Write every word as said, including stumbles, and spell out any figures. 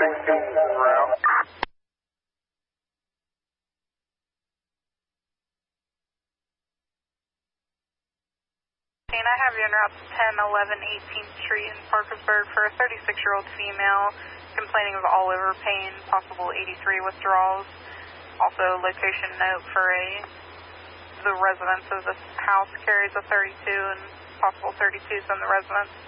I have you en route to ten eleven eighteenth Street in Parkersburg for a thirty-six-year-old female complaining of all over pain, possible eighty-three withdrawals. Also, location note for a the residence of this house carries a thirty-two and possible thirty-twos in the residence.